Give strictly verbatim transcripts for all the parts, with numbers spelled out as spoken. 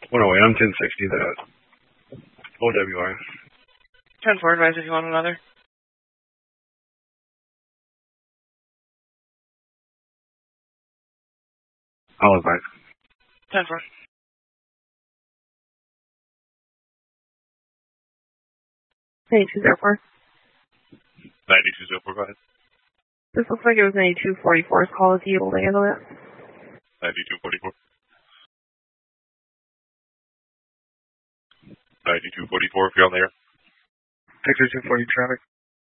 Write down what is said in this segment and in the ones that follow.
one oh eight, I'm ten sixty, that O W I. ten four, advise if you want another. I'll advise. ten four. ninety-two oh four. ninety-two oh four, go ahead. This looks like it was ninety-two forty-four's call. Is he able to handle it? ninety-two forty-four. ninety-two forty-four, if you're on the air. Victor two forty traffic.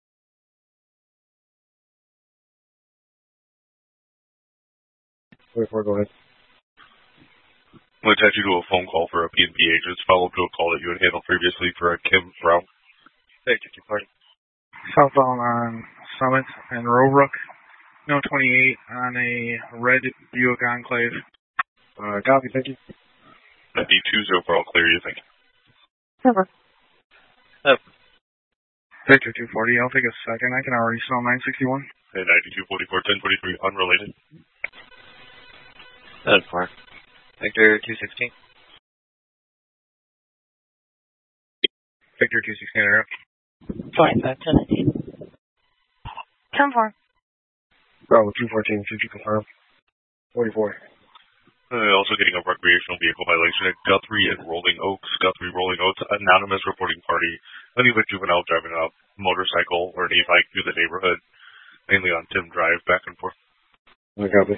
forty-four, go ahead. I'm going to attach you to a phone call for a P and P agent. It's followed to a call that you had handled previously for a Kim Brown. Victor two forty. Southbound on Summit and Robrook. No twenty-eight on a red Buick Enclave. Uh, copy, thank you. ninety-two oh four, all clear, you think? Never. Oh. Victor two forty, I'll take a second. I can already smell nine sixty-one. Hey, ninety-two forty-four, ten forty-three, unrelated. ten four. Victor two sixteen. Victor two sixteen, interrupt. Fine, five ten eighteen. ten four. Bravo two fourteen, should you confirm? forty-four. Uh, also getting a recreational vehicle violation at Guthrie and Rolling Oaks. Guthrie, Rolling Oaks, anonymous reporting party. Any of a juvenile driving a motorcycle or an e-bike through the neighborhood, mainly on Tim Drive, back and forth. I copy.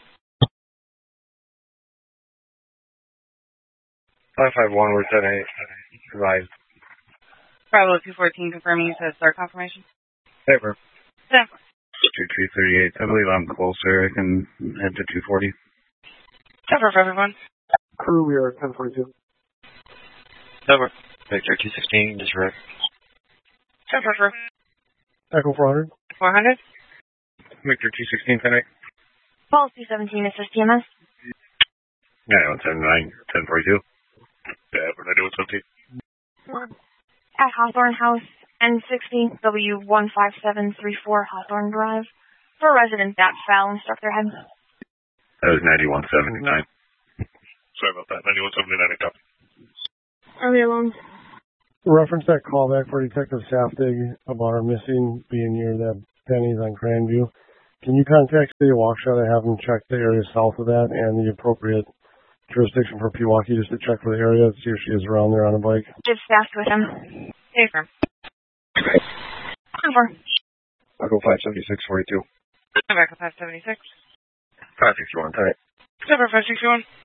five five one, we're ten eight. Advised. Bravo two fourteen, confirming you said start confirmation. Paper. ten four. two three thirty-eight, I believe I'm closer. I can head to two forty. ten four for everyone. Crew, we are at ten forty-two. Over. Victor two sixteen, disregard. ten four for Echo four hundred. four hundred. Victor two sixteen, ten eight. Policy seventeen, assist T M S. Yeah, ten nine, ten forty-two. Yeah, we're not doing something. At Hawthorne House, N sixty, W one five seven three four Hawthorne Drive. For resident that foul instructor head. That was ninety-one seventy-nine. Sorry about that. ninety-one seventy-nine, I copy. Earlier along. Reference that callback for Detective Saftig about our missing being near that Penny's on Grandview. Can you contact City of Waukesha to have them check the area south of that and the appropriate jurisdiction for Pewaukee just to check for the area, see if she is around there on a bike? Just fast with him. Paper. Over. I'll go five seventy-six forty-two. America five seventy-six. five sixty-one, ten eight. Number five sixty-one.